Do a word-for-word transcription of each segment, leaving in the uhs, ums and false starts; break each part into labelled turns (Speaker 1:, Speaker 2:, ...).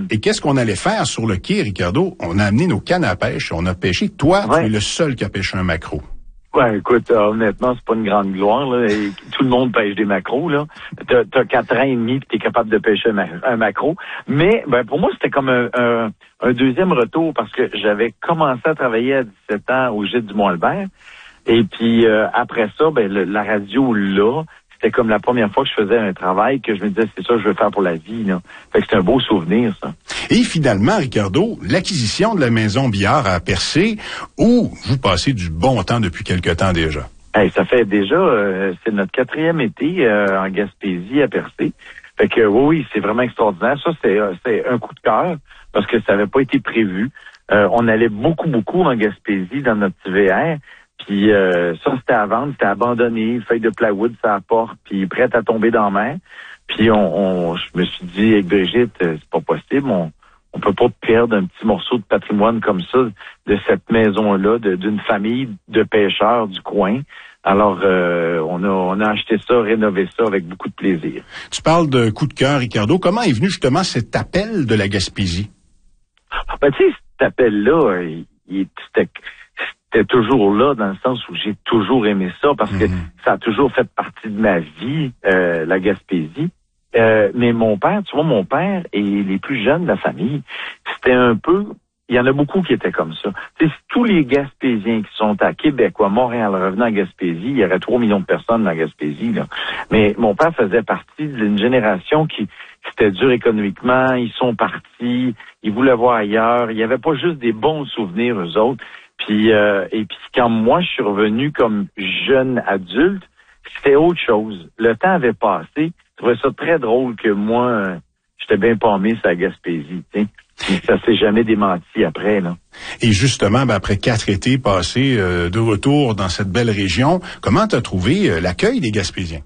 Speaker 1: Et qu'est-ce qu'on allait faire sur le quai, Ricardo? On a amené nos cannes à pêche, on a pêché. Toi, ouais. tu es le seul qui a pêché un maquereau.
Speaker 2: Ouais, écoute, euh, honnêtement, c'est pas une grande gloire, là. Et tout le monde pêche des maquereaux, là. T'as, t'as quatre ans et demi, pis t'es capable de pêcher un, ma- un maquereau. Mais, ben, pour moi, c'était comme un, un, un deuxième retour parce que j'avais commencé à travailler à dix-sept ans au gîte du Mont-Albert. Et puis, euh, après ça, ben, le, la radio, là, c'était comme la première fois que je faisais un travail que je me disais, c'est ça que je veux faire pour la vie, là. Fait que c'est un beau souvenir, ça.
Speaker 1: Et finalement, Ricardo, l'acquisition de la maison Billard à Percé, où vous passez du bon temps depuis quelque temps déjà.
Speaker 2: Hey, ça fait déjà, euh, c'est notre quatrième été euh, en Gaspésie à Percé. Fait que oui, oui, c'est vraiment extraordinaire. Ça, c'est, euh, c'est un coup de cœur parce que ça n'avait pas été prévu. Euh, on allait beaucoup, beaucoup en Gaspésie dans notre V R. Puis euh, ça, c'était à vendre, c'était abandonné, feuille de plywood, ça apporte, puis prête à tomber dans la mer. Puis on, on, je me suis dit avec Brigitte, euh, c'est pas possible, on on peut pas perdre un petit morceau de patrimoine comme ça de cette maison-là, de, d'une famille de pêcheurs du coin. Alors, euh, on a on a acheté ça, rénové ça avec beaucoup de plaisir.
Speaker 1: Tu parles de coup de cœur, Ricardo. Comment est venu justement cet appel de la Gaspésie?
Speaker 2: Ben, tu sais, cet appel-là, il, il, c'était, c'était toujours là dans le sens où j'ai toujours aimé ça parce que mmh. ça a toujours fait partie de ma vie, euh, la Gaspésie. Euh, mais mon père, tu vois, mon père et les plus jeunes de la famille, c'était un peu... Il y en a beaucoup qui étaient comme ça. Tu sais, tous les Gaspésiens qui sont à Québec ou à Montréal revenant à Gaspésie, il y aurait trois millions de personnes dans la Gaspésie, là. Mais mon père faisait partie d'une génération qui c'était dur économiquement, ils sont partis, ils voulaient voir ailleurs, il n'y avait pas juste des bons souvenirs, eux autres. Puis euh, et puis quand moi je suis revenu comme jeune adulte, c'était autre chose. Le temps avait passé. Je trouvais ça très drôle que moi, euh, j'étais bien paumé sur la Gaspésie, tu sais. Ça s'est jamais démenti après, là.
Speaker 1: Et justement, ben, après quatre étés passés euh, de retour dans cette belle région, comment t'as trouvé euh, l'accueil des Gaspésiens?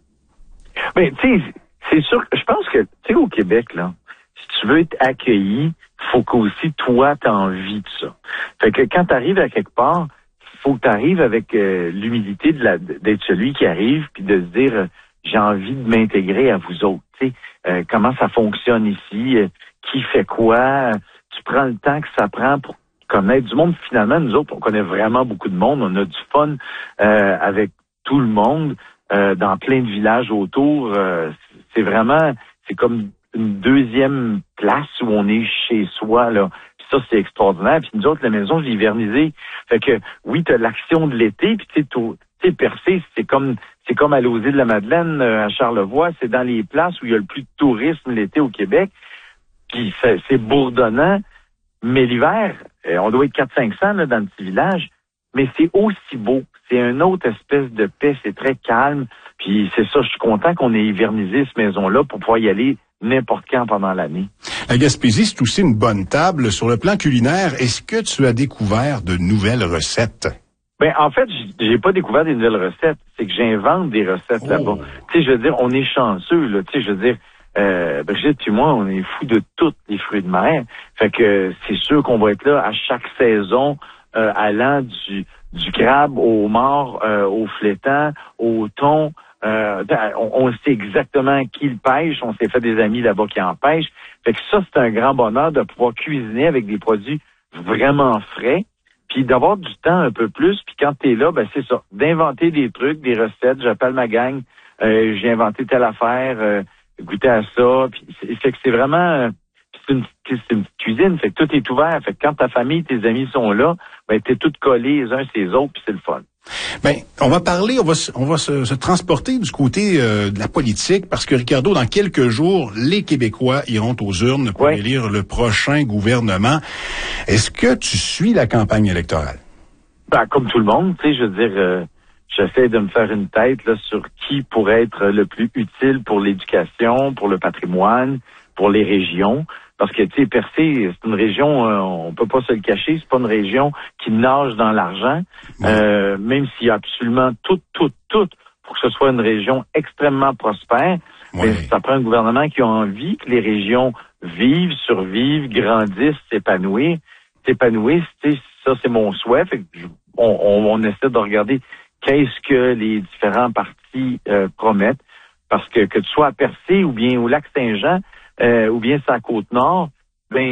Speaker 2: Ben, tu sais, c'est sûr que je pense que, tu sais, au Québec, là, si tu veux être accueilli, faut qu'aussi toi, t'as envie de ça. Fait que quand t'arrives à quelque part, faut que t'arrives avec euh, l'humilité de la, d'être celui qui arrive, puis de se dire, euh, j'ai envie de m'intégrer à vous autres, tu sais, euh, comment ça fonctionne ici, euh, qui fait quoi, tu prends le temps que ça prend pour connaître du monde. Finalement, nous autres, on connaît vraiment beaucoup de monde, on a du fun euh, avec tout le monde, euh, dans plein de villages autour. Euh, c'est vraiment, c'est comme une deuxième place où on est chez soi, là. Puis ça, c'est extraordinaire. Puis nous autres, la maison, je l'ai hivernisée. Fait que, oui, t'as l'action de l'été, puis tu sais, Percé, c'est comme c'est comme à l'Osée de la Madeleine, euh, à Charlevoix, c'est dans les places où il y a le plus de tourisme l'été au Québec. Puis c'est, c'est bourdonnant, mais l'hiver, euh, on doit être quatre cents cinq cents là, dans le petit village, mais c'est aussi beau. C'est une autre espèce de paix, c'est très calme. Puis c'est ça, je suis content qu'on ait hivernisé cette maison-là pour pouvoir y aller n'importe quand pendant l'année.
Speaker 1: La Gaspésie, c'est aussi une bonne table. Sur le plan culinaire, est-ce que tu as découvert de nouvelles recettes?
Speaker 2: Ben, en fait, j'ai pas découvert des nouvelles recettes. C'est que j'invente des recettes oh. là-bas. Tu sais, je veux dire, on est chanceux, là. Tu sais, je veux dire, Euh, Brigitte puis moi, on est fous de tous les fruits de mer. Fait que c'est sûr qu'on va être là à chaque saison, euh, allant du du crabe au homard, euh, au flétan, au thon. Euh, on, on sait exactement qui le pêche. On s'est fait des amis là-bas qui en pêchent. Fait que ça, c'est un grand bonheur de pouvoir cuisiner avec des produits vraiment frais. Puis d'avoir du temps un peu plus. Puis quand t'es là, ben c'est ça, d'inventer des trucs, des recettes. J'appelle ma gang. Euh, j'ai inventé telle affaire. Euh, goûter à ça, puis c'est, fait que c'est vraiment c'est une, c'est une cuisine, fait que tout est ouvert, fait que quand ta famille, tes amis sont là, ben t'es tous collés les uns sur les autres, puis c'est le fun.
Speaker 1: Ben, on va parler, on va on va se, se transporter du côté euh, de la politique, parce que Ricardo, dans quelques jours, les Québécois iront aux urnes pour ouais. élire le prochain gouvernement. Est-ce que tu suis la campagne électorale?
Speaker 2: Ben, comme tout le monde, tu sais, je veux dire. Euh, J'essaie de me faire une tête là sur qui pourrait être le plus utile pour l'éducation, pour le patrimoine, pour les régions. Parce que, tu sais, Percé, c'est une région, euh, on peut pas se le cacher, c'est pas une région qui nage dans l'argent. Mmh. Euh, même s'il y a absolument tout, tout, tout pour que ce soit une région extrêmement prospère. Oui. Mais ça prend un gouvernement qui a envie que les régions vivent, survivent, grandissent, s'épanouissent. S'épanouissent, tu sais, ça c'est mon souhait. Fait que on, on, on essaie de regarder qu'est-ce que les différents partis euh, promettent, parce que que tu sois à Percé ou bien au Lac-Saint-Jean euh, ou bien sur la Côte-Nord,